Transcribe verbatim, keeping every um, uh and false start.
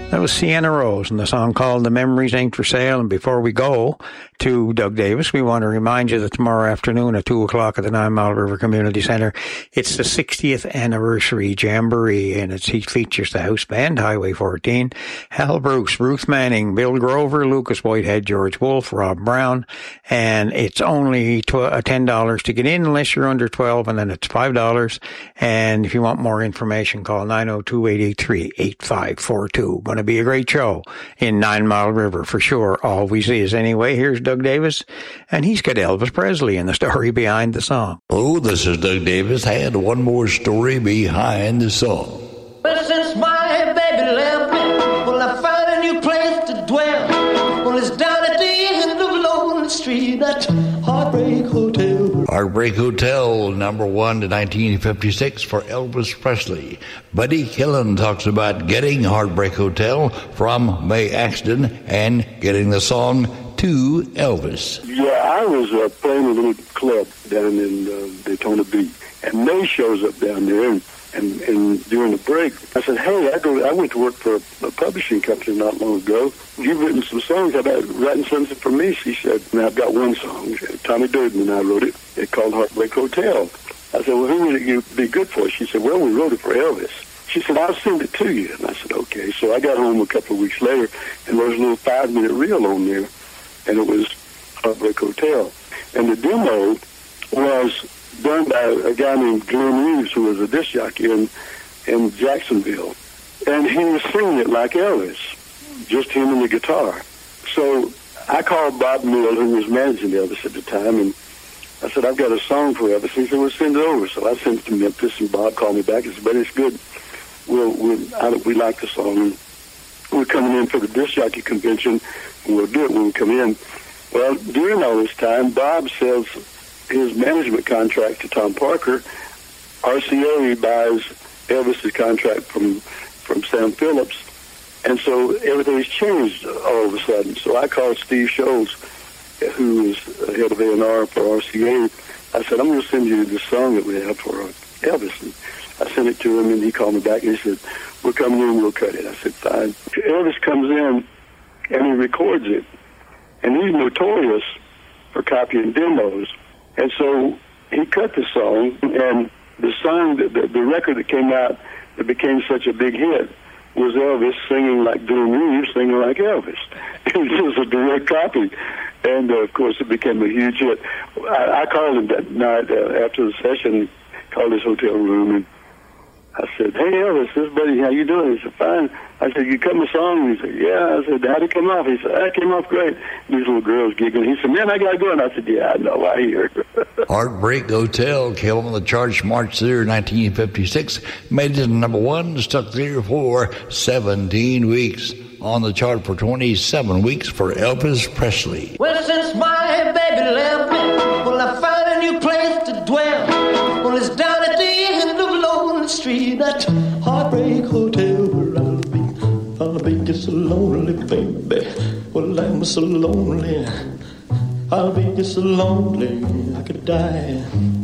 That was Sienna Rose and the song called The Memories Ain't For Sale. And before we go to Doug Davis, we want to remind you that tomorrow afternoon at two o'clock at the Nine Mile River Community Centre, it's the sixtieth anniversary jamboree, and it's, it features the house band, Highway fourteen, Hal Bruce, Ruth Manning, Bill Grover, Lucas Whitehead, George Wolfe, Rob Brown, and it's only tw- ten dollars to get in unless you're under twelve, and then it's five dollars. And if you want more information, call nine oh two, eight eight three, eight five four two. Going to be a great show in Nine Mile River for sure. Always is. Anyway, here's Doug Davis, and he's got Elvis Presley and the story behind the song. Oh, this is Doug Davis. I had one more story behind the song. Well, since my baby left me, well, I found a new place to dwell. Well, it's down at the end of Lonely Street, that Heartbreak Hotel. Heartbreak Hotel, number one to nineteen fifty-six for Elvis Presley. Buddy Killen talks about getting Heartbreak Hotel from Mae Axton and getting the song to Elvis. Yeah, I was uh, playing a little club down in uh, Daytona Beach, and Mae shows up down there, and, and, and during the break, I said, hey, I go. I went to work for a, a publishing company not long ago. You've written some songs. How about writing something for me? She said, now I've got one song. Tommy Durden and I wrote it. It's called Heartbreak Hotel. I said, well, who would it be good for? She said, well, we wrote it for Elvis. She said, I'll send it to you. And I said, okay. So I got home a couple of weeks later, and there was a little five-minute reel on there, and it was Heartbreak Hotel. And the demo was done by a guy named Glenn Reeves, who was a disc jockey in, in Jacksonville. And he was singing it like Elvis, just him and the guitar. So I called Bob Mill, who was managing Elvis at the time, and I said, I've got a song for Elvis. He said, well, send it over. So I sent it to Memphis, and Bob called me back and said, but it's good. We'll, we'll, I, we like the song. We're coming in for the disc jockey convention, and we'll do it when we come in. Well, during all this time, Bob sells his management contract to Tom Parker. R C A buys Elvis's contract from, from Sam Phillips. And so everything's changed all of a sudden. So I called Steve Scholes, who is head of A and R for R C A. I said, I'm going to send you the song that we have for Elvis. And I sent it to him, and he called me back, and he said, we're coming in, we'll cut it. I said, fine. Elvis comes in, and he records it. And he's notorious for copying demos. And so he cut the song, and the song, the, the, the record that came out that became such a big hit was Elvis singing like Glenn Reeves, singing like Elvis. It was just a direct copy. And, uh, of course, it became a huge hit. I, I called him that night uh, after the session, called his hotel room, and I said, hey, Elvis, this buddy, how you doing? He said, fine. I said, you cut my song? He said, yeah. I said, how'd it come off? He said, that came off great. These little girls giggling. He said, man, I got to go. And I said, yeah, I know, I hear. Heartbreak Hotel came on the charts March third, nineteen fifty-six. Made it to number one, stuck there for seventeen weeks. On the chart for twenty-seven weeks for Elvis Presley. Well, since my baby left me, well, I found a new place to dwell. Well, it's down at the end of Lonely Street, that Heartbreak Hotel where I'll be. I'll be just so lonely, baby. Well, I'm so lonely. I'll be just so lonely I could die.